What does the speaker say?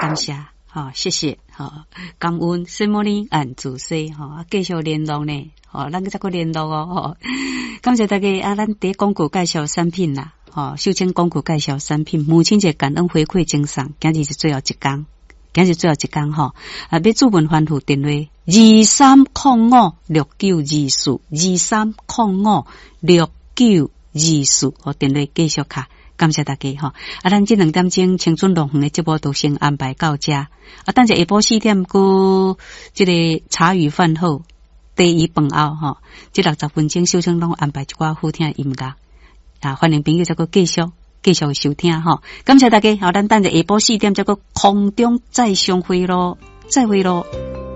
感谢，谢谢，感恩什么呢？按主席，继续联络呢，咱再个联络哦，感谢大家咱第广告介绍产品啦，秀清广告介绍产品，母亲节感恩回馈精神，今日是最后一天，要注文欢呼电话23056924，23056924，电话继续卡。感谢大家咱这2点钟青春乐园的节目都先安排到这，等下下晡4点过这个茶余饭后第一饭后这60分钟秀清拢安排一寡好听的音乐欢迎朋友再个继续收听感谢大家咱等下下晡4点再个空中再相会咯，再会咯。